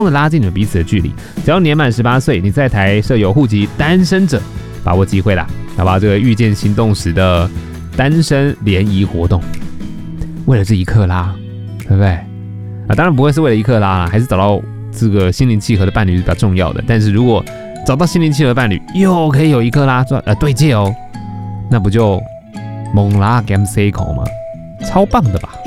拉近你们彼此的距离。只要年满18岁，你在台设有户籍，单身者把握机会啦，好吧？这个遇见心动时的单身联谊活动，为了这一克拉，对不对？啊，当然不会是为了一克拉啦，还是找到这个心灵契合的伴侣是比较重要的。但是如果找到心灵契合的伴侣，又可以有一克拉对戒哦，那不就猛拉 game C 口吗？超棒的吧！